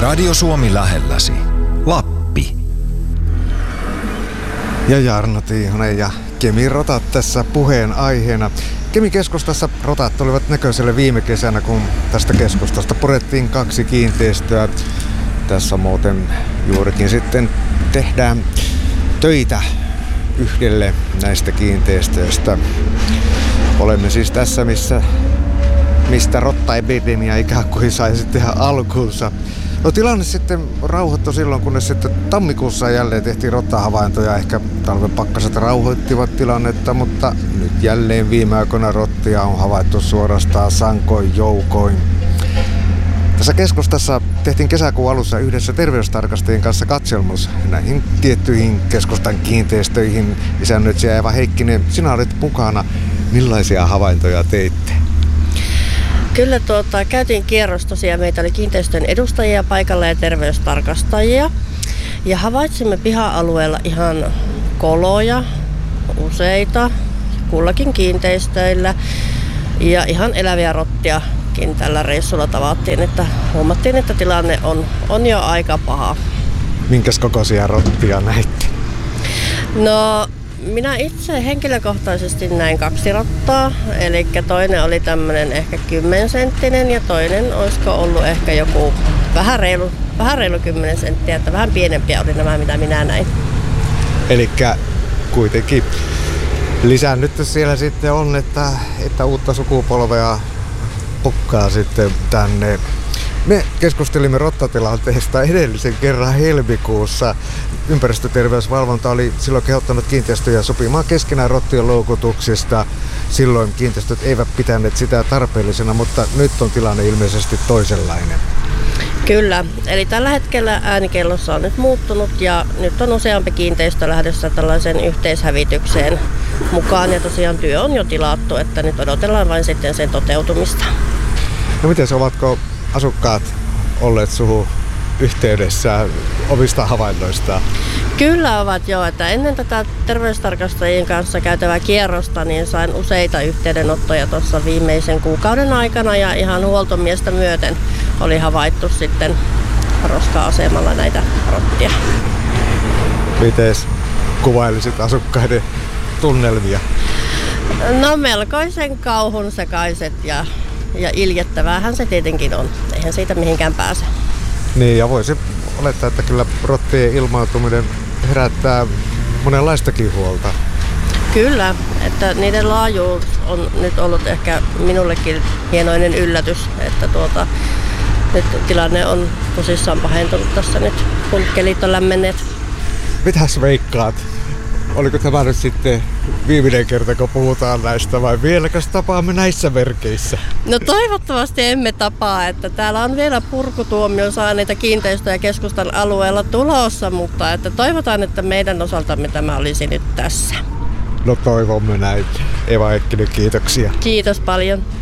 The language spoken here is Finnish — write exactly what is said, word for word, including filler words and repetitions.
Radio Suomi lähelläsi. Lappi. Ja Jarno Tiihonen ja Kemi-rotat tässä puheen aiheena. Kemi-keskustassa rotat olivat näköiselle viime kesänä, kun tästä keskustasta purettiin kaksi kiinteistöä. Tässä muuten juurikin sitten tehdään töitä yhdelle näistä kiinteistöistä. Olemme siis tässä, missä, mistä rottaepidemia ikään kuin sai sitten ihan alkuunsa. No tilanne sitten rauhoittui silloin, kunnes sitten tammikuussa jälleen tehtiin rottahavaintoja. Ehkä talven pakkaset rauhoittivat tilannetta, mutta nyt jälleen viime aikoina rottia on havaittu suorastaan sankoin joukoin. Tässä keskustassa tehtiin kesäkuun alussa yhdessä terveystarkastajien kanssa katselmus näihin tiettyihin keskustan kiinteistöihin. Isännöitsijä Eeva Heikkinen, sinä olit mukana. Millaisia havaintoja teitte? Kyllä tuota, käytiin kierros tosiaan. Meitä oli kiinteistön edustajia paikalla ja terveystarkastajia. Ja havaitsimme piha-alueella ihan koloja, useita, kullakin kiinteistöillä. Ja ihan eläviä rottiakin tällä reissulla tavattiin, että huomattiin, että tilanne on, on jo aika paha. Minkäs kokoisia rottia näitte? No, minä itse henkilökohtaisesti näin kaksi rottaa, eli toinen oli tämmöinen ehkä kymmensenttinen ja toinen olisiko ollut ehkä joku vähän reilu, vähän reilu kymmenen senttiä, että vähän pienempiä oli nämä, mitä minä näin. Elikkä kuitenkin lisännyt siellä sitten on, että, että uutta sukupolvea pukkaa sitten tänne. Me keskustelimme rottatilanteesta edellisen kerran helmikuussa. Ympäristöterveysvalvonta oli silloin kehottanut kiinteistöjä sopimaan keskenään rottien loukutuksista. Silloin kiinteistöt eivät pitäneet sitä tarpeellisena, mutta nyt on tilanne ilmeisesti toisenlainen. Kyllä, eli tällä hetkellä äänikellossa on nyt muuttunut ja nyt on useampi kiinteistö lähdössä tällaisen yhteishävitykseen mukaan ja tosiaan työ on jo tilattu, että nyt odotellaan vain sitten sen toteutumista. No miten ovatko asukkaat olleet suhun yhteydessä omista havainnoistaan? Kyllä ovat jo, että ennen tätä terveystarkastajien kanssa käytävää kierrosta niin sain useita yhteydenottoja tuossa viimeisen kuukauden aikana ja ihan huoltomiestä myöten oli havaittu sitten roska-asemalla näitä rottia. Mites kuvailisit asukkaiden tunnelmia? No melkoisen kauhun sekaiset ja, ja iljettäväähän se tietenkin on. Eihän siitä mihinkään pääse. Niin, ja voisi olettaa, että kyllä rottien ilmaantuminen herättää monenlaistakin huolta. Kyllä, että niiden laajuus on nyt ollut ehkä minullekin hienoinen yllätys, että tuota, nyt tilanne on tosissaan pahentunut tässä nyt, kun kelit on lämmenneet. Mitäs veikkaat? Oliko tämä nyt sitten viimeinen kerta, kun puhutaan näistä, vai vieläkös tapaamme näissä merkeissä? No toivottavasti emme tapaa, että täällä on vielä purkutuomion saaneita kiinteistöjä keskustan alueella tulossa, mutta että toivotaan, että meidän osaltamme tämä olisi nyt tässä. No toivomme näin. Eeva Heikkinen, kiitoksia. Kiitos paljon.